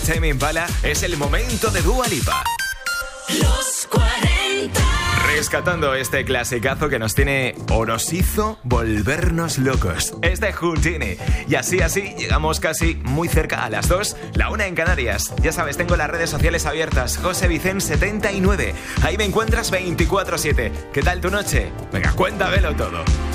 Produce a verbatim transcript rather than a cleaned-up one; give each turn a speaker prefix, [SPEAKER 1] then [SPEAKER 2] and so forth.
[SPEAKER 1] Tame Impala, es el momento de Dua Lipa.
[SPEAKER 2] Los cuarenta.
[SPEAKER 1] Rescatando este clasicazo que nos tiene o nos hizo volvernos locos. Es de Houdini. Y así, así, llegamos casi muy cerca a las dos, la una en Canarias. Ya sabes, tengo las redes sociales abiertas, José Vicente setenta y nueve. Ahí me encuentras veinticuatro siete. ¿Qué tal tu noche? Venga, cuéntamelo todo.